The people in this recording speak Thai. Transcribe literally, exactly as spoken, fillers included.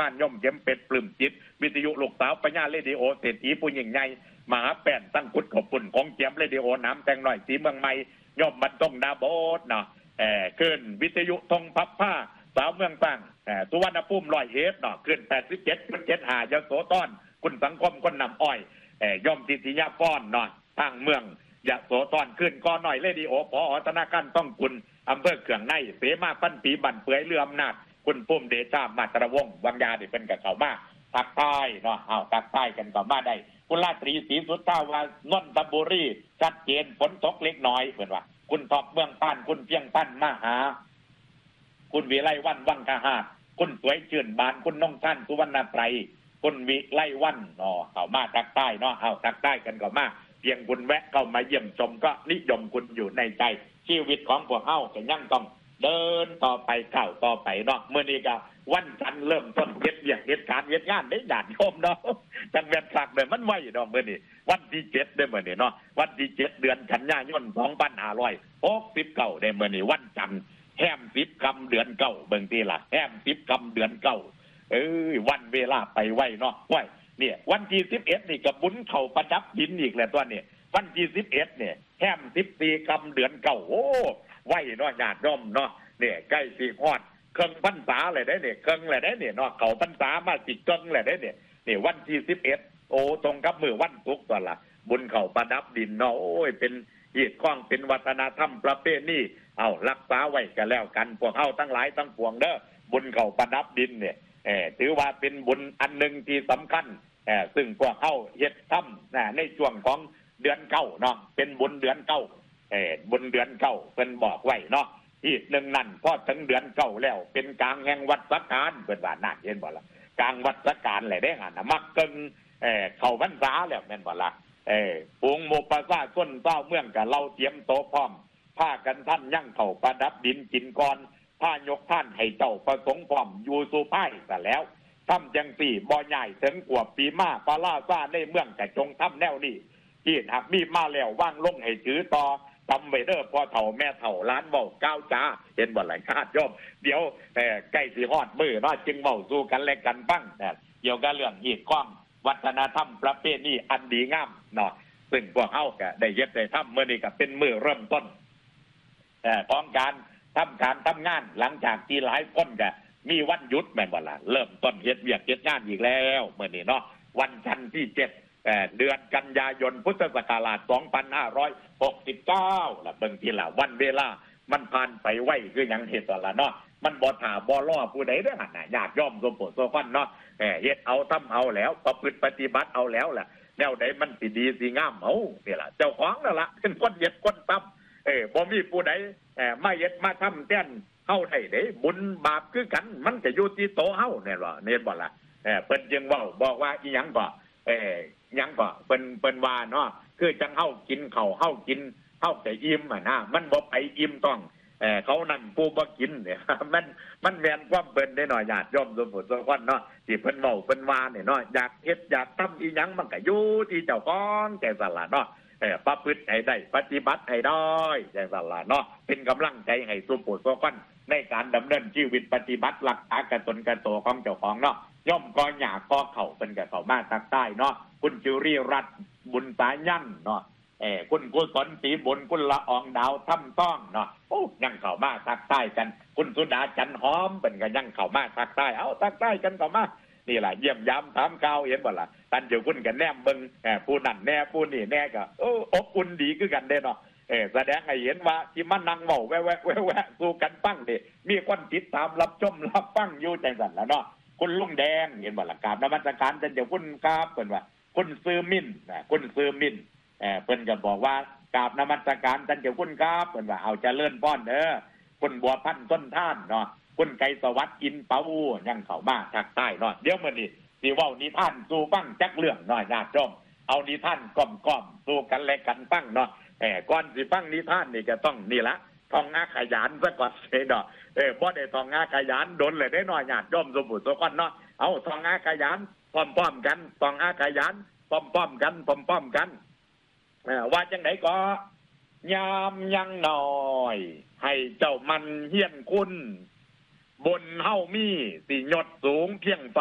ป้านย่อมเยี่ยมเป็ดปลื้มจิตวิทยุลูกสาวปัญญาเรดิโอเศรษฐีผู้ยิ่งใหญ่มหาแป้นตั้งกุดขอบปุ่นของเจียมเรดิโอน้ำแตงหน่อยสีเมืองใหม่ย่อมมันต้องดาโบดเนาะเออขึ้นวิทยุทงพับผ้าสาวเมืองตั้งเออสุวรรณภูมิลอยเฮดเนาะขึ้นแปดสิบเจ็ดจุดเจ็ดหายโสต้อนคุณสังคมคนนำอ้อยเออย่อมทิติยาฟ้อนเนาะทางเมืองยะโสธรขึ้นก้อนหน่อยเรดิโอพอธนาคารต้องคุณอำเภอเขื่องในเสมาปั้นปีบันเปื่อยเรืออำนาจคุณปุ่มเดชามาตรวงศ์วังยาที่เป็นกับเขามาภาคใต้เนาะเอาภาคใต้กันก็มาได้คุณราตรีศรีสุทธาวานนทบุรีชัดเจนฝนตกเล็กน้อยเหมือนว่าคุณทอบเมืองป้านคุณเพียงปั้นมาหาคุณวิไลวันวังคาหาคุณสวยชื่นบานคุณน้องท่านสุวรรณไตรคุณวิไลวันเนาะเขามาภาคใต้เนาะเอาภาคใต้กันก็มาเพียงคุณแวะเข้ามาเยี่ยมชมก็นิยมคุณอยู่ในใจชีวิตของพวกเฮาก็ยังต้องเดินต่อไปก้าวต่อไปเนาะเมื่อนี้ก็วันจันทร์เริ่มต้นเฮ็ดเวียกเฮ็ดการเฮ็ดงานได้ญาติโยมเนาะจังแม่นคักเด้อมันไว้เนาะมื้อนี้วันที่เจ็ดเด้อมื้อนี้เนาะวันที่เจ็ดเดือนกันยายนสองพันห้าร้อยหกสิบเก้าได้มื้อนี้วันจันทร์แฮมสิบค่ำเดือนเก้าเบิ่งติล่ะแฮมสิบค่ำเดือนเก้าเอ้ยวันเวลาไปไวเนาะไว้เนี่ยวันที่สิบเอ็ดนี่ก็บุญเข้าประดับดินอีกแล้วตัวนี้วันที่สิบเอ็ดเนี่ยแฮมสิบสี่ค่ำเดือนเก้าโอ้ไว้เนาะญาติโยมเนาะเนี่ยใกล้สิฮอดเครื่องพรรษาเลยได้เนี่ยเครื่องเลยได้เนี่ยเนาะเขาพรรษามาสิเครื่องเลยได้เนี่ยเนี่ยวันที่สิบเอ็ดโอ้ตรงกับมือวันศุกร์ตัวละบุญเขาประดับดินเนาะโอ้ยเป็นเหตุข้องเป็นวัฒนธรรมประเพณีเอารักษาไว้กันแล้วกันพวกเฮาทั้งหลายทั้งปวงเด้อบุญเขาประดับดินเนี่ยเออถือว่าเป็นบุญอันหนึ่งที่สำคัญเออซึ่งพวกเฮาเฮ็ดทำนะในช่วงของเดือนเก้าเนาะเป็นบุญเดือนเก้าเออบุญเดือนเก้าเพิ่นบอกไว้เนาะอีกหนึ่งนั่นพอถึงเดือนเก้าแล้วเป็นกลางแห่งวัดสักการเปิดว่านั่นเห็นบ่ล่ะกลางวัดสักการแหละได้งานมักเกิงเอ่อเข้าพรรษาแล้วแม่นบ่ล่ะเออปูงโมปะซ่าส้นเต้าเมืองกับเราเตรียมโตพร้อมผ้ากันท่านยั่งเข้าประดับดินกินก่อนผ้ายกท่านให้เจ้าประสงค์พร้อมอยู่สู่ภายซะแล้วทำจังสี่บ่ใหญ่ถึงกว่าปีมาปลาล่าซ่าในเมืองกะจงทำแนวนี้ที่หากมีมาแล้วว่างลงให้ถือต่อทำไว้เด้อพ่อเฒ่าแม่เฒ่าล้านเว้าก้าวจ้าเห็นบ่หลายชาติโยมเดี๋ยวแต่ใกล้สิฮอดมื้อเนาะจึงเว้าสู่กันและกันฟังนะเกี่ยวกับเรื่องฮีดข้องวัฒนธรรมประเพณีอันดีงามเนาะซึ่งพวกเฮาก็ได้เฮ็ดได้ทำมื้อนี้ก็เป็นมื้อเริ่มต้นเอ่อของการทำการทำงานหลังจากที่หลายคนก็มีวันหยุดแม่นบ่ล่ะเริ่มต้นเฮ็ดเวียกเฮ็ดงานอีกแล้วมื้อนี้เนาะวันจันทร์ที่เจ็ดเดือนกันยายนพุทธศักราชสองพันห้าร้อยหกสิบเก้าล่ะเบิ่งทีละวันเวลามันผ่านไปไวคือหยังเฮ็ดตอนละเนาะมันบ่ท่าบ่รอผู้ใดเด้อหั่นน่ะญาติโยมสมโพธิสมภารเนาะเฮ็ดเอาทำเอาแล้วประพฤติปฏิบัติเอาแล้วล่ะแนวใดมันสิดีสิงามเอานี่ล่ะเจ้าของนั่นล่ะเป็นคนเฮ็ดคนทำเอ้บ่มีผู้ใดเอ่อมาเฮ็ดมาทำแทนเฮาได้เด้บุญบาปคือกันมันก็อยู่ที่โตเฮาแน่บ่แน่บ่ล่ะเอ่อเพิ่นจึงเว้าบอกว่าอีหยังก็เอ่อยังก็เป็นเป็นว่าเนาะคือจังเฮากินข้าวเฮากินเฮาแต่อิ่มอ่ะนะมันบ่ไปอิ่มต้องเอ่อเขานั่นผู้บ่กินเนี่ย มันมันแม่นความเพิ่นได้หน่อยญาติโยมสมมุติสมคนเนาะที่เพิ่นเว้าเพิ่นว่าเนี่ยเนาะอยากเฮ็ดอยากทำอีหยังมันก็อยู่ที่เจ้าของแต่สั่นล่ะเนาะเอ่อประพฤติให้ได้ปฏิบัติให้ได้จังซั่นล่ะเนาะเป็นกำลังใจให้สมมุติสมคนในการดำเนินชีวิตปฏิบัติรักษากตนกตนของเจ้าของเนาะย่อมก็หยาก็เข้าเป็นกับเขามาทางใต้เนาะคุณจุรีรัตน์บุญสายันเนาะเออคุณกุศลศรีบุญคุณละอองดาวถ้ำต้องเนาะโอ้ยังเข้ามาทางใต้กันคุณสุดาจันหอมเป็นกันยังเข้ามาทางใต้เอาทางใต้กันเข้ามานี่แหละเยี่ยมยามถามข่าวเห็นบ่ล่ะท่านเจ้าคุณกันแนมเบิ่งเออผู้นั่นแน่ผู้นี่แน่ก็โอ้อบอุ่นดีคือกันเด้เนาะเออแสดงให้เห็นว่าที่มันนั่งเว้าแวะแวะแวะสู่กันฟังนี่มีคนติดตามรับชมรับฟังอยู่จังซั่นล่ะเนาะคุณลุงแดงเห็นบ่ล่ะกราบนมัสการท่านเจ้าคุณครับเพิ่นว่าคุณซื้อมินนะคุณซื้อมินเอ่อเพิ่นก็บอกว่ากราบนมัสการท่านเจ้าคุณครับเพิ่นว่าเอาเจริญพรเด้อคุณบัวพันธุ์ต้นท่านเนาะคุณไก่สวัสดิ์อินเปายังเข้ามาทางใต้เนาะเดี๋ยวมื้อนี้สิเว้านิทานสู่ฟังจักเรื่องหน่อยญาติโยมเอานิทานก้อมๆสู่กันและกันฟังเนาะเอ่อก่อนสิฟังนิทานนี่ก็ต้องนี่ละท่องงาขยันซะก่อนเด้อเนาะเออบ่ได้ท่องงาขยันดนเลยได้น้อยญาติโยมสมมุติสมคนเนาะเอาท่องงาขยันพร้อมๆกันท่องงาขยันพร้อมๆกันพร้อมๆกันเอ่อว่าจังได๋ก็ยามยังน้อยให้เจ้ามันเฮียนคุณบนเฮามีสิยศสูงเพียง